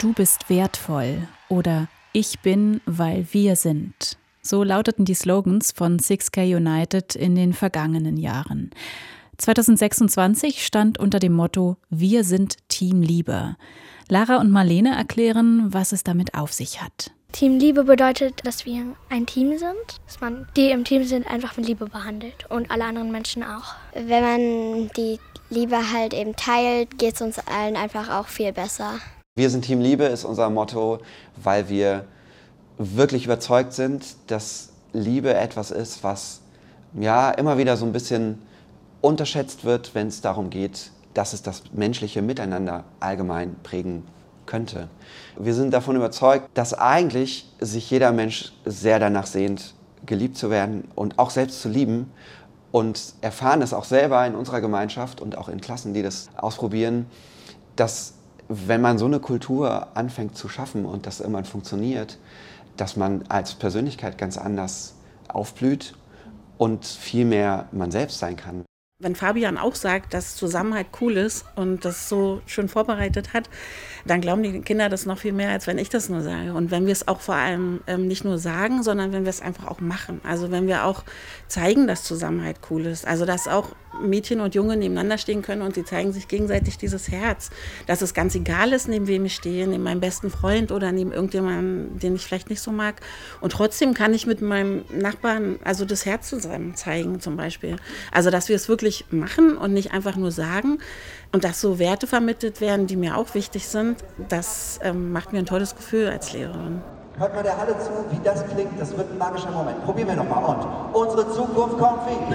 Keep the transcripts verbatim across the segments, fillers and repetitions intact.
Du bist wertvoll oder Ich bin, weil wir sind. So lauteten die Slogans von six K United in den vergangenen Jahren. zwanzig sechsundzwanzig stand unter dem Motto Wir sind Team Liebe. Lara und Marlene erklären, was es damit auf sich hat. Team Liebe bedeutet, dass wir ein Team sind, dass man die im Team sind einfach mit Liebe behandelt und alle anderen Menschen auch. Wenn man die Liebe halt eben teilt, geht es uns allen einfach auch viel besser. Wir sind Team Liebe ist unser Motto, weil wir wirklich überzeugt sind, dass Liebe etwas ist, was ja immer wieder so ein bisschen unterschätzt wird, wenn es darum geht, dass es das menschliche Miteinander allgemein prägen könnte. Wir sind davon überzeugt, dass eigentlich sich jeder Mensch sehr danach sehnt, geliebt zu werden und auch selbst zu lieben, und erfahren es auch selber in unserer Gemeinschaft und auch in Klassen, die das ausprobieren, dass wenn man so eine Kultur anfängt zu schaffen und das irgendwann funktioniert, dass man als Persönlichkeit ganz anders aufblüht und viel mehr man selbst sein kann. Wenn Fabian auch sagt, dass Zusammenhalt cool ist und das so schön vorbereitet hat, dann glauben die Kinder das noch viel mehr, als wenn ich das nur sage. Und wenn wir es auch vor allem ähm, nicht nur sagen, sondern wenn wir es einfach auch machen. Also wenn wir auch zeigen, dass Zusammenhalt cool ist. Also dass auch Mädchen und Junge nebeneinander stehen können und sie zeigen sich gegenseitig dieses Herz. Dass es ganz egal ist, neben wem ich stehe, neben meinem besten Freund oder neben irgendjemandem, den ich vielleicht nicht so mag. Und trotzdem kann ich mit meinem Nachbarn also das Herz zusammen zeigen zum Beispiel. Also dass wir es wirklich machen und nicht einfach nur sagen. Und dass so Werte vermittelt werden, die mir auch wichtig sind, das ähm, macht mir ein tolles Gefühl als Lehrerin. Hört mal der Halle zu, wie das klingt. Das wird ein magischer Moment. Probieren wir nochmal. Und unsere Zukunft kommt wie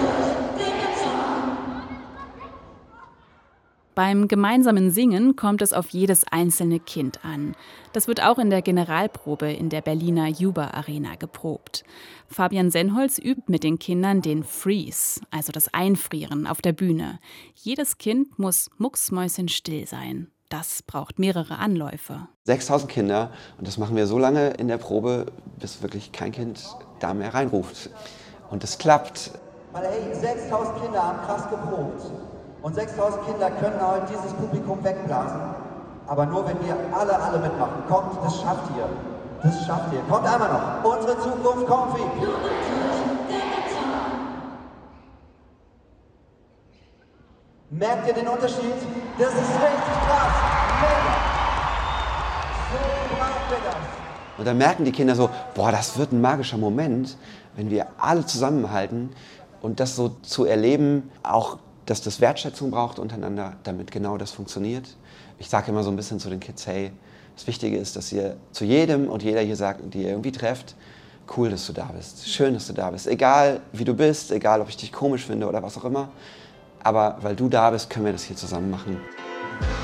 Beim gemeinsamen Singen kommt es auf jedes einzelne Kind an. Das wird auch in der Generalprobe in der Berliner Juba Arena geprobt. Fabian Senholz übt mit den Kindern den Freeze, also das Einfrieren auf der Bühne. Jedes Kind muss mucksmäuschenstill sein. Das braucht mehrere Anläufe. sechstausend Kinder, und das machen wir so lange in der Probe, bis wirklich kein Kind da mehr reinruft. Und es klappt. Weil hey, sechstausend Kinder haben krass geprobt. Und sechstausend Kinder können heute dieses Publikum wegblasen. Aber nur wenn wir alle, alle mitmachen. Kommt, das schafft ihr. Das schafft ihr. Kommt einmal noch. Unsere Zukunft kommt wie. Merkt ihr den Unterschied? Das ist richtig krass. Mega. So brauchen wir das. Und dann merken die Kinder so, boah, das wird ein magischer Moment, wenn wir alle zusammenhalten. Und das so zu erleben, auch dass das Wertschätzung braucht untereinander, damit genau das funktioniert. Ich sage immer so ein bisschen zu den Kids, hey, das Wichtige ist, dass ihr zu jedem und jeder hier sagt, die ihr irgendwie trefft, cool, dass du da bist, schön, dass du da bist. Egal, wie du bist, egal, ob ich dich komisch finde oder was auch immer. Aber weil du da bist, können wir das hier zusammen machen.